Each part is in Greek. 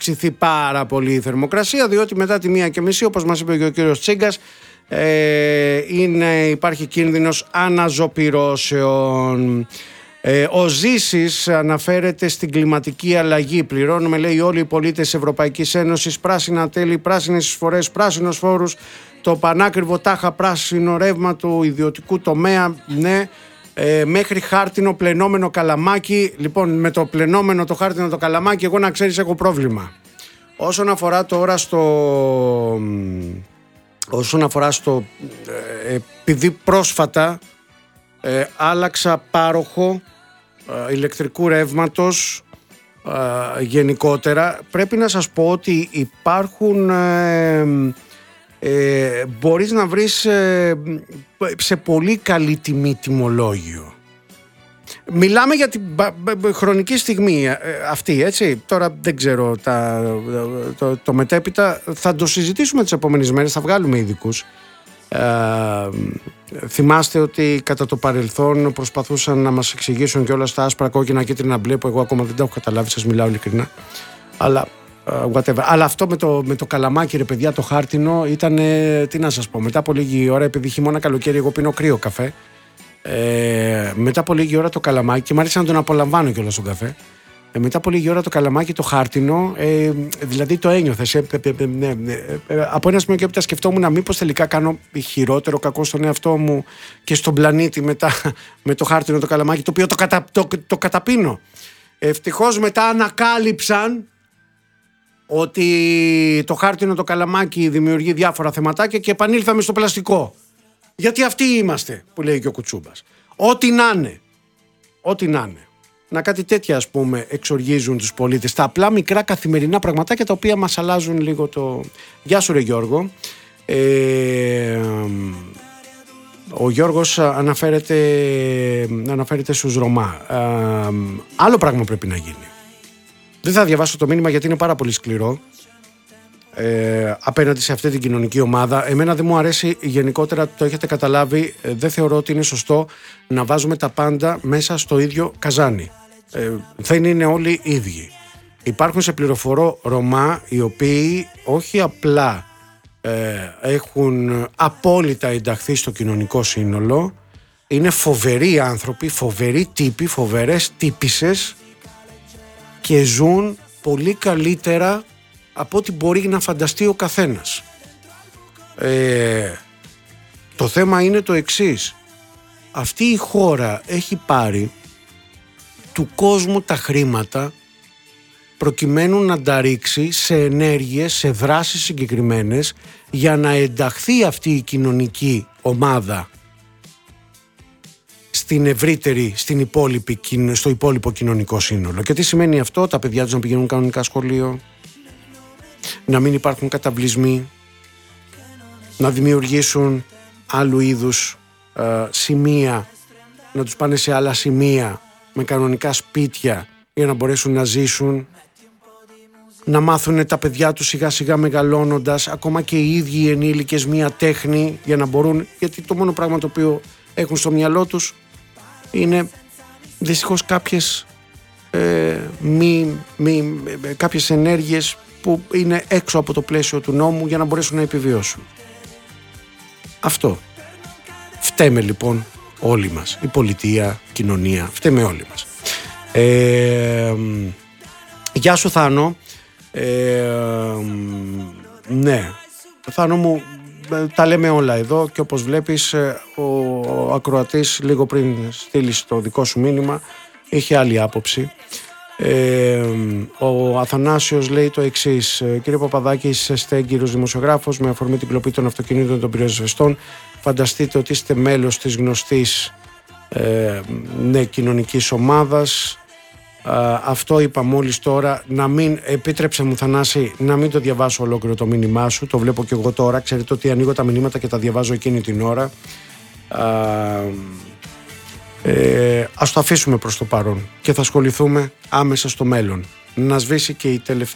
αυξηθεί πάρα πολύ η θερμοκρασία, διότι μετά τη 1:30, όπως μας είπε και ο κύριος Τσίγκας, υπάρχει κίνδυνος αναζωπυρώσεων. Ο Ζήσης αναφέρεται στην κλιματική αλλαγή. Πληρώνουμε, λέει, όλοι οι πολίτες της Ευρωπαϊκής Ένωσης πράσινα τέλη, πράσινες εισφορές, πράσινους φόρους, το πανάκριβο τάχα πράσινο ρεύμα του ιδιωτικού τομέα, ναι, μέχρι χάρτινο πλενόμενο καλαμάκι. Λοιπόν, με το πλενόμενο το χάρτινο το καλαμάκι, εγώ να ξέρεις έχω πρόβλημα. Όσον αφορά τώρα στο επειδή πρόσφατα άλλαξα πάροχο ηλεκτρικού ρεύματος, γενικότερα πρέπει να σας πω ότι υπάρχουν μπορείς να βρεις σε πολύ καλή τιμή τιμολόγιο. Μιλάμε για την χρονική στιγμή αυτή, έτσι. Τώρα δεν ξέρω το μετέπειτα. Θα το συζητήσουμε τις επόμενες μέρες, θα βγάλουμε ειδικούς. Θυμάστε ότι κατά το παρελθόν προσπαθούσαν να μας εξηγήσουν και όλα στα άσπρα, κόκκινα, κίτρινα, μπλε, που εγώ ακόμα δεν τα έχω καταλάβει, σας μιλάω ειλικρινά. Αλλά whatever. Αλλά αυτό με το καλαμάκι, ρε παιδιά, το χάρτινο ήταν, τι να σας πω, μετά από λίγη ώρα, επειδή χειμώνα καλοκαίρι εγώ πίνω κρύο καφέ, μετά από λίγη ώρα το καλαμάκι, και μου άρεσε να τον απολαμβάνω κιόλας τον καφέ, μετά από λίγη ώρα το καλαμάκι, το χάρτινο, δηλαδή το ένιωθες. Από ένα σημείο και έπειτα σκεφτόμουν μήπως τελικά κάνω χειρότερο κακό στον εαυτό μου και στον πλανήτη μετά με το χάρτινο το καλαμάκι, το οποίο το καταπίνω. Ευτυχώς μετά ανακάλυψαν ότι το χάρτινο το καλαμάκι δημιουργεί διάφορα θεματάκια και επανήλθαμε στο πλαστικό. Γιατί αυτοί είμαστε, που λέει και ο Κουτσούμπας. Ό,τι να είναι. Ό,τι να είναι. Να κάτι τέτοια, ας πούμε, εξοργίζουν τους πολίτες. Τα απλά μικρά καθημερινά πραγματάκια τα οποία μας αλλάζουν λίγο το... Γεια σου ρε Γιώργο. Ο Γιώργος αναφέρεται στους Ρωμά. Άλλο πράγμα πρέπει να γίνει. Δεν θα διαβάσω το μήνυμα γιατί είναι πάρα πολύ σκληρό απέναντι σε αυτή την κοινωνική ομάδα. Εμένα δεν μου αρέσει γενικότερα, το έχετε καταλάβει, δεν θεωρώ ότι είναι σωστό να βάζουμε τα πάντα μέσα στο ίδιο καζάνι. Δεν είναι όλοι ίδιοι. Υπάρχουν, σε πληροφορώ, Ρωμά οι οποίοι όχι απλά έχουν απόλυτα ενταχθεί στο κοινωνικό σύνολο, είναι φοβεροί άνθρωποι, φοβεροί τύποι, φοβερές τύπισσες και ζουν πολύ καλύτερα από ό,τι μπορεί να φανταστεί ο καθένας. Το θέμα είναι το εξής. Αυτή η χώρα έχει πάρει του κόσμου τα χρήματα προκειμένου να τα ρίξει σε ενέργειες, σε δράσεις συγκεκριμένες για να ενταχθεί αυτή η κοινωνική ομάδα στην ευρύτερη, στο υπόλοιπο κοινωνικό σύνολο. Και τι σημαίνει αυτό? Τα παιδιά τους να πηγαίνουν κανονικά σχολείο, να μην υπάρχουν καταβλισμοί, να δημιουργήσουν άλλου είδους σημεία, να τους πάνε σε άλλα σημεία με κανονικά σπίτια για να μπορέσουν να ζήσουν, να μάθουν τα παιδιά τους σιγά σιγά μεγαλώνοντας, ακόμα και οι ίδιοι οι ενήλικες, μία τέχνη για να μπορούν, γιατί το μόνο πράγμα το οποίο έχουν στο μυαλό τους είναι δυστυχώς κάποιες κάποιες ενέργειες που είναι έξω από το πλαίσιο του νόμου για να μπορέσουν να επιβιώσουν. Αυτό. Φταίμε λοιπόν όλοι μας. Η πολιτεία, η κοινωνία, φταίμε όλοι μας. Γεια σου Θάνο. Ναι, Θάνο μου, τα λέμε όλα εδώ και όπως βλέπεις ο ακροατής λίγο πριν στείλεις το δικό σου μήνυμα είχε άλλη άποψη. Ο Αθανάσιος λέει το εξής: κύριε Παπαδάκη, είστε έγκυρος δημοσιογράφος με αφορμή την κλοπή των αυτοκινήτων των πυροσβεστών. Φανταστείτε ότι είστε μέλος της γνωστής κοινωνικής ομάδας. Αυτό είπα μόλις τώρα. Να μην, επίτρεψε μου Θανάση, να μην το διαβάσω ολόκληρο το μήνυμά σου. Το βλέπω και εγώ τώρα. Ξέρετε ότι ανοίγω τα μηνύματα και τα διαβάζω εκείνη την ώρα. Ας το αφήσουμε προς το παρόν και θα ασχοληθούμε άμεσα στο μέλλον. Να σβήσει και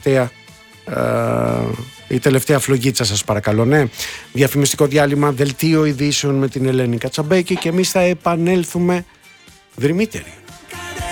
η τελευταία φλογίτσα, σας παρακαλώ. Ναι. Διαφημιστικό διάλειμμα, δελτίο ειδήσεων με την Ελένη Κατσαμπέκη και εμείς θα επανέλθουμε δρυμύτεροι.